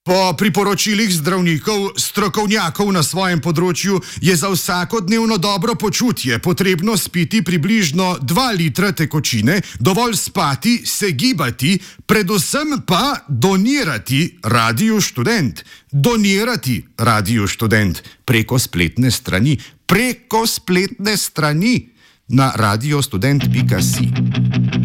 Po priporočilih zdravnikov, strokovnjakov na svojem področju je za vsakodnevno dobro počutje potrebno spiti približno 2 litra tekočine, dovolj spati, se gibati, predvsem pa donirati Radiu Študent. Donirati Radiu Študent preko spletne strani. Na radiostudent.si.